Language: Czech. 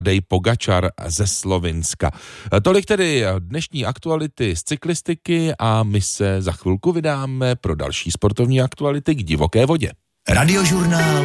Tadej Pogačar ze Slovinska. Tolik tedy dnešní aktuality z cyklistiky a my se za chvilku vydáme pro další sportovní aktuality k divoké vodě. Radiožurnál